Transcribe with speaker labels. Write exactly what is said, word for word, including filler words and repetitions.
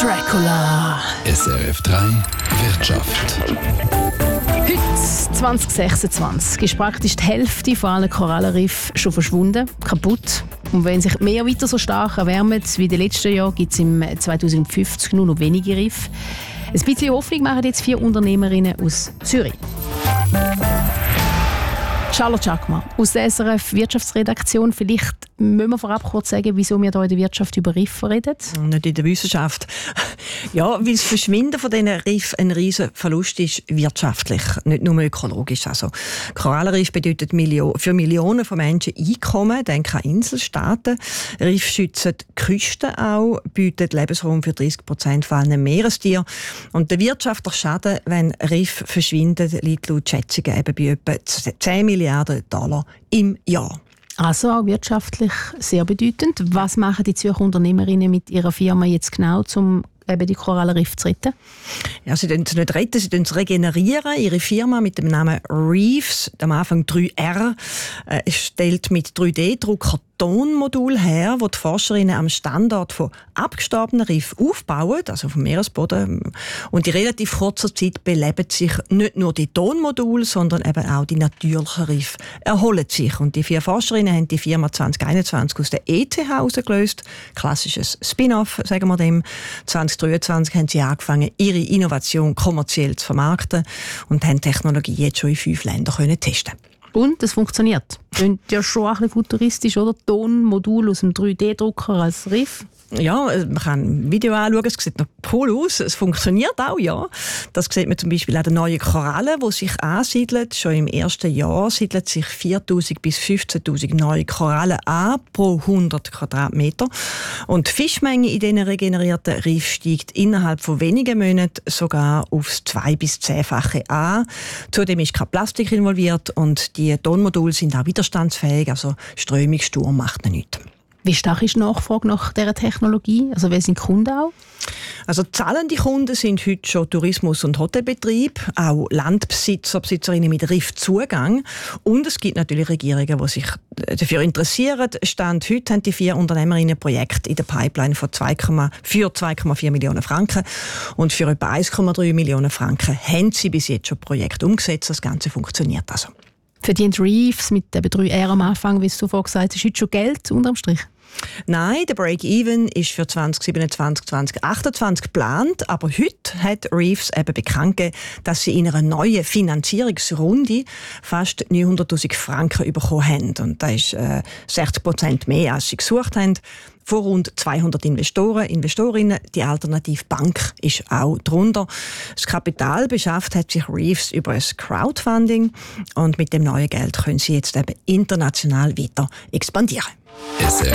Speaker 1: Dracula.
Speaker 2: S R F drei Wirtschaft.
Speaker 1: Heute, zwanzig sechsundzwanzig, ist praktisch die Hälfte von allen Korallenriffen schon verschwunden, kaputt. Und wenn sich die Meer weiter so stark erwärmen wie in den letzten Jahren, gibt es im zweitausendfünfzig nur noch wenige Riffe. Ein bisschen Hoffnung machen jetzt vier Unternehmerinnen aus Zürich. Charlotte Schackmann aus der S R F Wirtschaftsredaktion. Vielleicht müssen wir vorab kurz sagen, wieso wir hier in der Wirtschaft über Riffe reden.
Speaker 3: Nicht in der Wissenschaft. Ja, weil das Verschwinden von diesen Riffen ein riesen Verlust ist, wirtschaftlich, nicht nur ökologisch. Also, Korallenriff bedeutet Milio- für Millionen von Menschen Einkommen, denken an Inselstaaten. Riffe schützen die Küsten auch, bieten Lebensraum für dreißig Prozent von allen Meerestieren. Und der wirtschaftliche Schaden, wenn Riffe verschwinden, liegt laut Schätzungen eben bei etwa zehn Milliarden Dollar im Jahr.
Speaker 1: Also auch wirtschaftlich sehr bedeutend. Was machen die Zürcher Unternehmerinnen mit ihrer Firma jetzt genau, um eben die Korallenriffe zu retten?
Speaker 3: Ja, sie retten sie nicht retten, sie regenerieren. Ihre Firma mit dem Namen Reefs, am Anfang drei R, äh, stellt mit drei D-Drucker Tonmodul her, wo die Forscherinnen am Standort von abgestorbenen Riffen aufbauen, also vom Meeresboden. Und in relativ kurzer Zeit beleben sich nicht nur die Tonmodule, sondern eben auch die natürlichen Riffe erholen sich. Und die vier Forscherinnen haben die Firma zwanzig einundzwanzig aus der E T H herausgelöst. Klassisches Spin-off, sagen wir dem. zwanzig dreiundzwanzig haben sie angefangen, ihre Innovation kommerziell zu vermarkten und haben die Technologie jetzt schon in fünf Ländern können testen.
Speaker 1: Und es funktioniert. Klingt ja schon ein bisschen futuristisch, oder? Tonmodul aus einem drei D-Drucker als Riff.
Speaker 3: Ja, man kann ein Video anschauen, es sieht noch cool aus. Es funktioniert auch, ja. Das sieht man zum Beispiel an den neuen Korallen, die sich ansiedeln. Schon im ersten Jahr siedeln sich viertausend bis fünfzehntausend neue Korallen an pro hundert Quadratmeter. Und die Fischmenge in diesen regenerierten Riffen steigt innerhalb von wenigen Monaten sogar aufs zwei- bis zehnfache an. Zudem ist kein Plastik involviert und die Tonmodule sind auch widerstandsfähig, also Strömungssturm macht ihnen nichts.
Speaker 1: Wie stark ist die Nachfrage nach dieser Technologie? Also wer sind die Kunden auch?
Speaker 3: Also zahlende Kunden sind heute schon Tourismus- und Hotelbetrieb, auch Landbesitzer, Besitzerinnen mit Riffzugang. Und es gibt natürlich Regierungen, die sich dafür interessieren. Stand heute haben die vier Unternehmerinnen ein Projekt in der Pipeline von zwei, für zwei Komma vier Millionen Franken. Und für etwa eins Komma drei Millionen Franken haben sie bis jetzt schon Projekte umgesetzt. Das Ganze funktioniert also.
Speaker 1: Verdient Reefs mit eben drei R am Anfang, wie du vorhin gesagt hast, heute schon Geld unterm Strich?
Speaker 3: Nein, der Break-Even ist für zwanzig siebenundzwanzig, zwanzig achtundzwanzig geplant, aber heute hat Reefs eben bekannt gegeben, dass sie in einer neuen Finanzierungsrunde fast neunhunderttausend Franken bekommen haben. Und das ist äh, sechzig Prozent mehr, als sie gesucht haben. Von rund zweihundert Investoren, Investorinnen. Die Alternative Bank ist auch drunter. Das Kapital beschafft hat sich Reefs über ein Crowdfunding und mit dem neuen Geld können sie jetzt eben international weiter expandieren.
Speaker 2: S R